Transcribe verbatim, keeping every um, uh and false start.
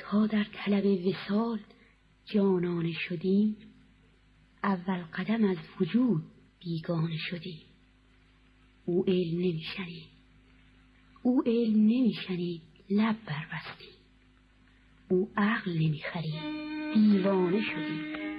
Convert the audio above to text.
تا در طلب وصال جانانه شدیم، اول قدم از وجود بیگانه شدیم. او علم نمیشنید، او علم نمیشنید، لب بربستیم. او عقل نمیخرید، دیوانه شدیم.